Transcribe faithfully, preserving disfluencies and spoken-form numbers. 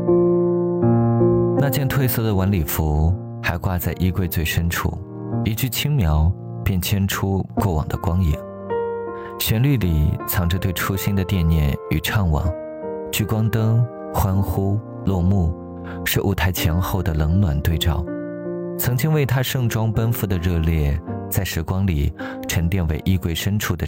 那件褪色的晚礼服还挂在衣柜最深处，一句轻描便牵出过往的光影。旋律里藏着对初心的惦念与怅惘，聚光灯、欢呼、落幕，是舞台前后的冷暖对照。曾经为他盛装奔赴的热烈，在时光里沉淀为衣柜深处的